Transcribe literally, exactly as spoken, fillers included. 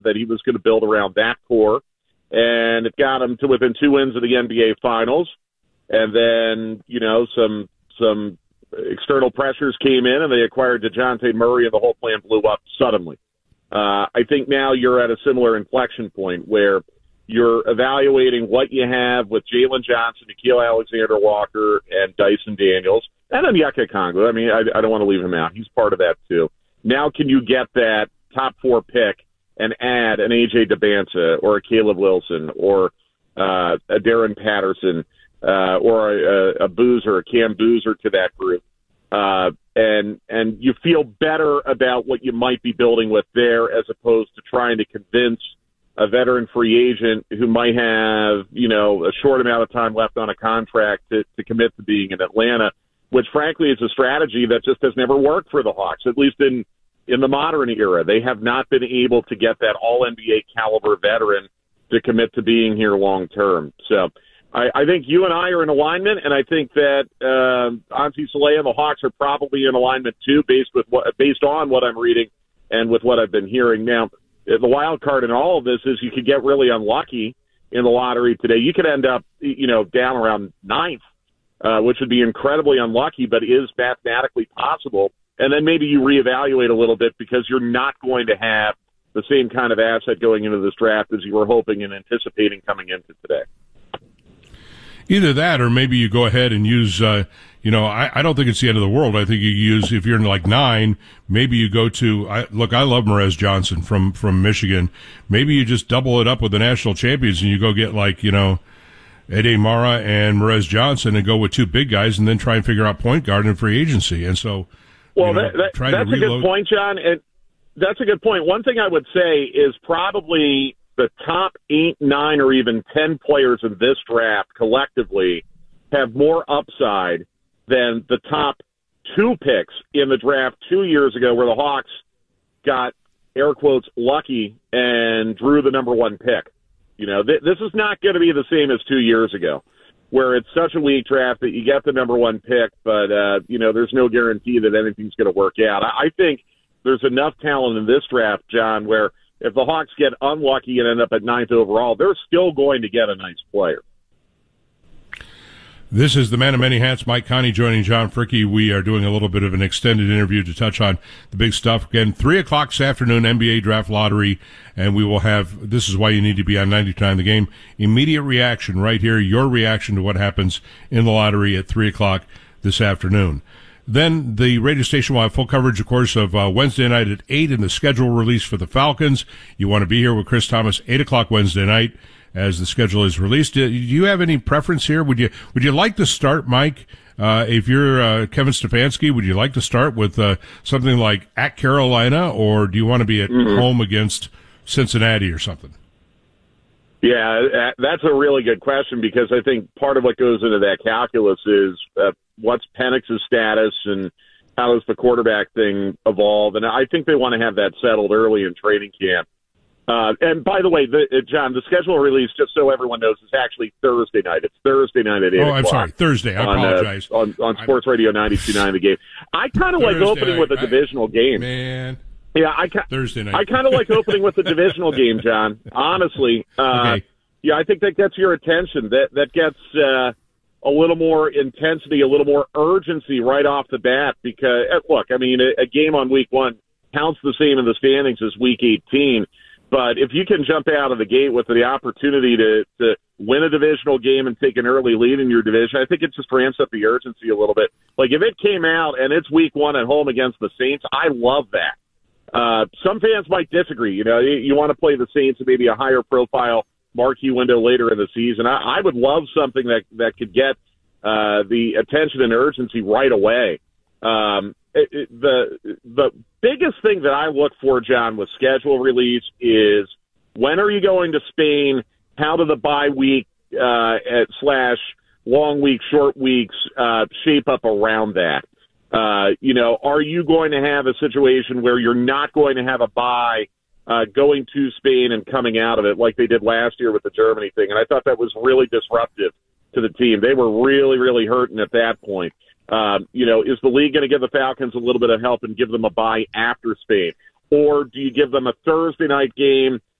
that he was going to build around that core, and it got him to within two wins of the N B A Finals. And then, you know, some some external pressures came in, and they acquired DeJounte Murray, and the whole plan blew up suddenly. Uh, I think now you're at a similar inflection point where you're evaluating what you have with Jalen Johnson, Nickeil Alexander-Walker, and Dyson Daniels, and then Onyeka Okongwu. I mean, I, I don't want to leave him out. He's part of that, too. Now can you get that top four pick and add an A J Debance or a Caleb Wilson or uh, a Darren Patterson uh, or a, a Boozer, a Cam Boozer to that group? Uh, and and you feel better about what you might be building with there as opposed to trying to convince a veteran free agent who might have, you know, a short amount of time left on a contract to, to commit to being in Atlanta, which frankly is a strategy that just has never worked for the Hawks, at least in, in the modern era. They have not been able to get that all N B A caliber veteran to commit to being here long term. So I, I think you and I are in alignment, and I think that uh, Ansi Saleh and the Hawks are probably in alignment too, based with what, based on what I'm reading and with what I've been hearing. Now, the wild card in all of this is you could get really unlucky in the lottery today. You could end up, you know, down around ninth, uh, which would be incredibly unlucky, but is mathematically possible. And then maybe you reevaluate a little bit because you're not going to have the same kind of asset going into this draft as you were hoping and anticipating coming into today. Either that, or maybe you go ahead and use, uh, you know, I, I don't think it's the end of the world. I think you use, if you're in like nine, maybe you go to, I, look, I love Merez Johnson from, from Michigan. Maybe you just double it up with the national champions and you go get like, you know, Ede Mara and Merez Johnson and go with two big guys and then try and figure out point guard and free agency. And so, well, you know, that, that, that's to a good point, John. And that's a good point. One thing I would say is probably the top eight, nine, or even ten players in this draft collectively have more upside than the top two picks in the draft two years ago where the Hawks got, air quotes, lucky and drew the number one pick. You know, th- this is not going to be the same as two years ago where it's such a weak draft that you get the number one pick, but, uh, you know, there's no guarantee that anything's going to work out. I-, I think there's enough talent in this draft, John, where if the Hawks get unlucky and end up at ninth overall, they're still going to get a nice player. This is the man of many hats, Mike Connie, joining John Fricke. We are doing a little bit of an extended interview to touch on the big stuff. Again, three o'clock this afternoon, N B A Draft Lottery, and we will have, this is why you need to be on ninety-nine The Game, immediate reaction right here, your reaction to what happens in the lottery at three o'clock this afternoon. Then the radio station will have full coverage, of course, of uh, Wednesday night at eight in the schedule release for the Falcons. You want to be here with Chris Thomas, eight o'clock Wednesday night as the schedule is released. Do you have any preference here? Would you would you like to start, Mike, uh, if you're uh, Kevin Stefanski, would you like to start with uh, something like at Carolina, or do you want to be at mm-hmm. home against Cincinnati or something? Yeah, that's a really good question because I think part of what goes into that calculus is uh, what's Penix's status and how does the quarterback thing evolve. And I think they want to have that settled early in training camp. Uh, and by the way, the, uh, John, the schedule release, just so everyone knows, is actually Thursday night. It's Thursday night at eight o'clock. Oh, I'm sorry, Thursday. I on, apologize. Uh, on, on Sports Radio ninety-two point nine The Game. I kind of like opening with a I, divisional game. Man. Yeah, I Thursday night. I kind of like opening with the divisional game, John. Honestly, uh, okay. yeah, I think that gets your attention. That that gets uh, a little more intensity, a little more urgency right off the bat. Because look, I mean, a, a game on week one counts the same in the standings as week eighteen. But if you can jump out of the gate with the opportunity to, to win a divisional game and take an early lead in your division, I think it just ramps up the urgency a little bit. Like if it came out and it's week one at home against the Saints, I love that. Uh, some fans might disagree. You know, you, you want to play the Saints in maybe a higher profile marquee window later in the season. I, I would love something that, that could get uh, the attention and urgency right away. Um, it, it, the the biggest thing that I look for, John, with schedule release is when are you going to Spain? How do the bye week uh, at slash long week, short weeks uh, shape up around that? Uh, you know, are you going to have a situation where you're not going to have a bye uh, going to Spain and coming out of it like they did last year with the Germany thing? And I thought that was really disruptive to the team. They were really, really hurting at that point. Um, you know, is the league going to give the Falcons a little bit of help and give them a bye after Spain? or do you give them a Thursday night game